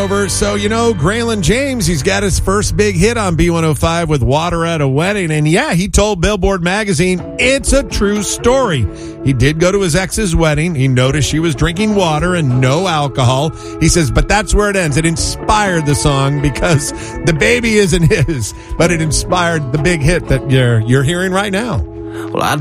over. So, Graylin James, he's got his first big hit on B105 with Water at a Wedding. And yeah, he told Billboard magazine it's a true story. He did go to his ex's wedding. He noticed she was drinking water and no alcohol. He says, but that's where it ends. It inspired the song because the baby isn't his, but it inspired the big hit that you're hearing right now. Well,